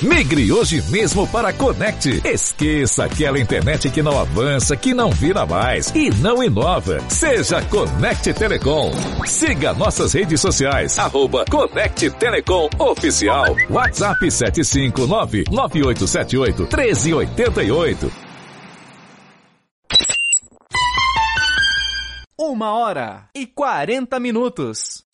Migre hoje mesmo para a Conect. Esqueça aquela internet que não avança, que não vira mais e não inova. Seja Conect Telecom. Siga nossas redes sociais, @Conect Telecom Oficial. WhatsApp 759-9878-1388. 1h40.